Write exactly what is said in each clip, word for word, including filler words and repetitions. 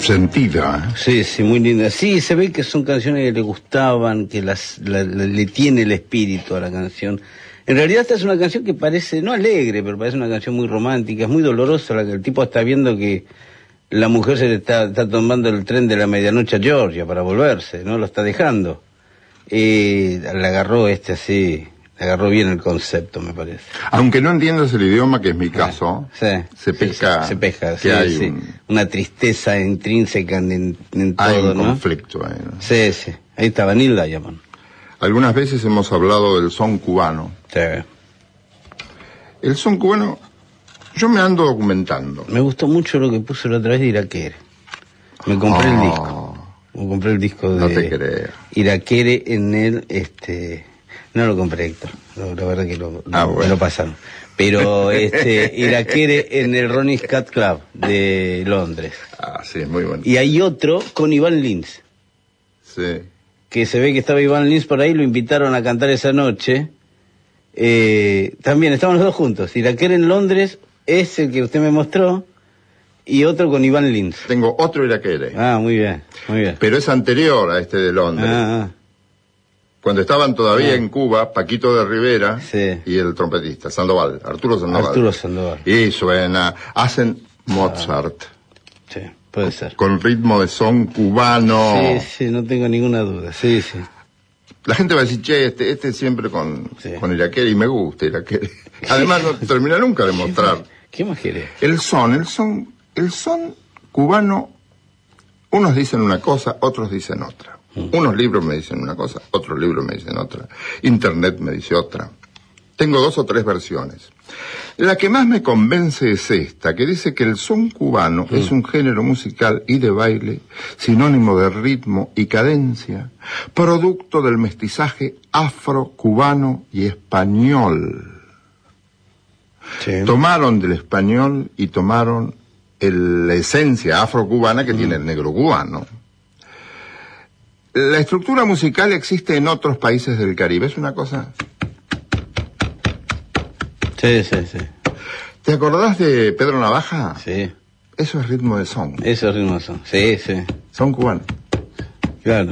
sentida. ¿eh? Sí, sí, muy linda. Sí, se ve que son canciones que le gustaban, que las, la, la, le tiene el espíritu a la canción. En realidad esta es una canción que parece, no alegre, pero parece una canción muy romántica, es muy dolorosa, la que el tipo está viendo que la mujer se le está, está tomando el tren de la medianoche a Georgia para volverse, ¿no? Lo está dejando. Eh, le agarró este así, le agarró bien el concepto, me parece. Aunque no entiendas el idioma, que es mi caso, sí, se pesca, sí, se, se pesca, que sí, hay sí. Un, una tristeza intrínseca en, en todo, hay un ¿no? conflicto ahí, ¿no? Sí, sí, ahí está Vanille Diamond. Algunas veces hemos hablado del son cubano. Sí. El son cubano, yo me ando documentando. Me gustó mucho lo que puso la otra vez de Iraquere. Me compré oh, el disco. Me compré el disco de no te creo. Iraquere en el, este, no lo compré, Héctor. No, la verdad que lo, ah, lo, bueno. me lo pasaron. Pero este, Iraquere en el Ronnie Scott Club de Londres. Ah, sí, muy bueno. Y hay otro con Iván Lins. Sí. Que se ve que estaba Iván Lins por ahí, lo invitaron a cantar esa noche. Eh, también estaban los dos juntos. Iraquere en Londres es el que usted me mostró y otro con Iván Lins. Tengo otro Iraquere. Ah, muy bien, muy bien. Pero es anterior a este de Londres. Ah, ah. Cuando estaban todavía ah. en Cuba, Paquito de Rivera sí. y el trompetista, Sandoval, Arturo Sandoval. Arturo Sandoval. Y suena, hacen Mozart. Ah. Sí, puede ser. Con ritmo de son cubano. Sí, sí, no tengo ninguna duda, sí, sí. La gente va a decir, che, este, este siempre con, sí. con Iraquere, y me gusta Iraquere. Además no termina nunca de mostrar. ¿Qué más quiere? El son, el son, el son cubano, unos dicen una cosa, otros dicen otra. Mm. Unos libros me dicen una cosa, otros libros me dicen otra. Internet me dice otra. Tengo dos o tres versiones. La que más me convence es esta, que dice que el son cubano mm. es un género musical y de baile, sinónimo de ritmo y cadencia, producto del mestizaje afro-cubano y español. Sí. Tomaron del español y tomaron el, la esencia afro-cubana que mm. tiene el negro cubano. La estructura musical existe en otros países del Caribe, es una cosa... Sí, sí, sí. ¿Te acordás de Pedro Navaja? Sí. Eso es ritmo de son. Eso es ritmo de son, sí, sí. Son cubano. Claro.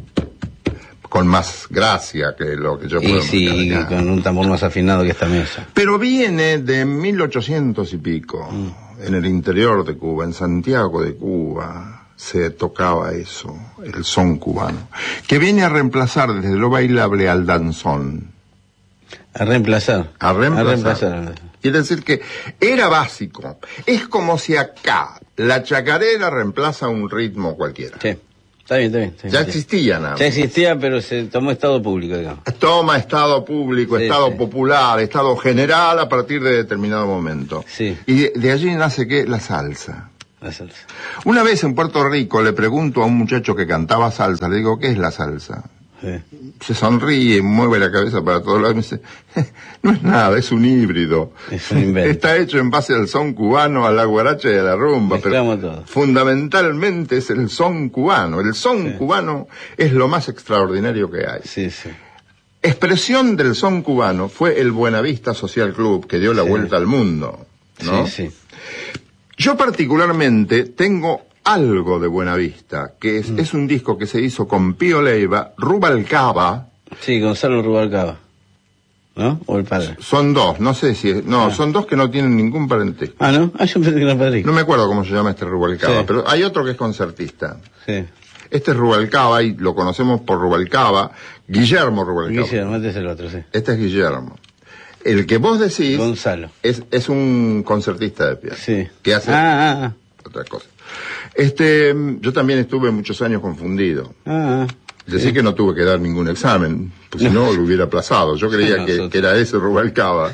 Con más gracia que lo que yo puedo Y sí, y con un tambor más afinado que esta mesa. Pero viene de mil ochocientos y pico, mm. en el interior de Cuba, en Santiago de Cuba, se tocaba eso, el son cubano, que viene a reemplazar desde lo bailable al danzón. A reemplazar. A reemplazar. A reemplazar. Quiere decir que era básico. Es como si acá la chacarera reemplaza un ritmo cualquiera. Sí, está bien, está bien. Está bien ya bien. existía nada. Ya existía, pero se tomó estado público, digamos. Toma estado público, sí, estado sí. popular, estado general a partir de determinado momento. Sí. Y de, de allí nace, ¿qué? La salsa. La salsa. Una vez en Puerto Rico le pregunto a un muchacho que cantaba salsa, le digo, ¿qué es la salsa? Sí. Se sonríe, mueve la cabeza para todos lados y me dice, no es nada, es un híbrido. Es un invento. Está hecho en base al son cubano, a la guaracha y a la rumba. Mezclamos pero todo. Fundamentalmente es el son cubano. El son sí. cubano es lo más extraordinario que hay. Sí, sí. Expresión del son cubano fue el Buenavista Social Club, que dio la sí. vuelta al mundo, ¿no? Sí, sí. Yo particularmente tengo algo de Buenavista, que es, mm. es un disco que se hizo con Pío Leiva, Rubalcaba. Sí, Gonzalo Rubalcaba, ¿no? O el padre. Son dos, no sé si... No, ah. son dos que no tienen ningún parentesco. Ah, ¿no? Ah, yo pensé que era padre. No me acuerdo cómo se llama este Rubalcaba, sí. pero hay otro que es concertista. Sí. Este es Rubalcaba, y lo conocemos por Rubalcaba, Guillermo Rubalcaba. Guillermo, este es el otro, sí. Este es Guillermo. El que vos decís... Gonzalo. Es, es un concertista de piano. Sí. Que hace ah, ah, ah. otra cosa. Este, yo también estuve muchos años confundido. Ah, Decí sí. que no tuve que dar ningún examen, pues si no, no lo hubiera aplazado. Yo creía no, que, que era ese Rubalcaba.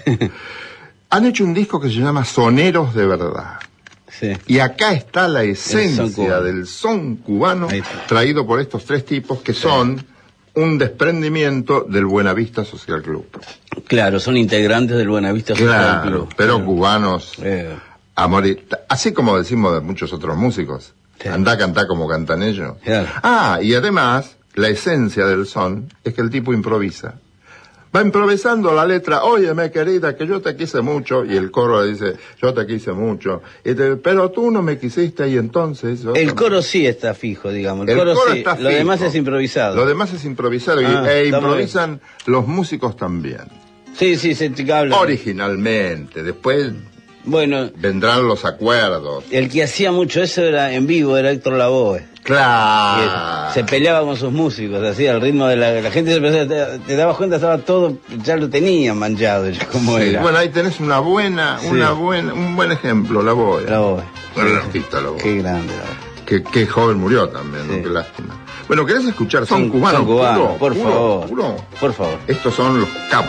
Han hecho un disco que se llama Soneros de Verdad. Sí. Y acá está la esencia son del son cubano traído por estos tres tipos que sí. son un desprendimiento del Buenavista Social Club. Claro, son integrantes del Buenavista claro, Social Club. Pero claro. cubanos Eh. a morir. Así como decimos de muchos otros músicos. Sí. Andá a cantar como cantan ellos. Claro. Ah, y además, la esencia del son es que el tipo improvisa. Va improvisando la letra, óyeme querida, que yo te quise mucho, y el coro le dice, yo te quise mucho, y te, pero tú no me quisiste, y entonces... El coro sí está fijo, digamos, el, el coro, coro sí, está lo fijo. demás es improvisado. Lo demás es improvisado, Ah, y, e está improvisan los músicos también. Sí, sí, se te habla. Originalmente, después bueno, vendrán los acuerdos. El que hacía mucho eso era en vivo, era Héctor Lavoe. Claro. Se peleaba con sus músicos, así al ritmo de la, la gente. Se empezaba, te, te dabas cuenta, estaba todo, ya lo tenían manchado, ya como Sí, era. bueno, ahí tenés una buena, Sí. una buena, un buen ejemplo, Lavoe. Lavoe. Gran artista, Lavoe. Qué grande, Lavoe. Que, que joven murió también, Sí. ¿no? Qué lástima. Bueno, ¿querés escuchar? Son, Son cubanos. son cubanos, puro, por puro, favor. puro. Por favor. Estos son los capos.